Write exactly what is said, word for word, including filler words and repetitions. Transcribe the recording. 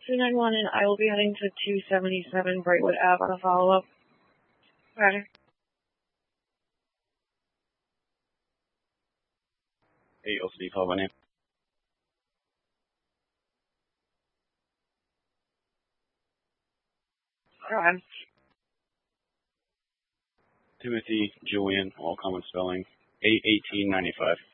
two nine one, and I will be heading to two seventy-seven Brightwood Ave on a follow-up. Roger. Hey, O C D, call my name. Alright. Timothy Julian, all common spelling, eight eighteen ninety-five.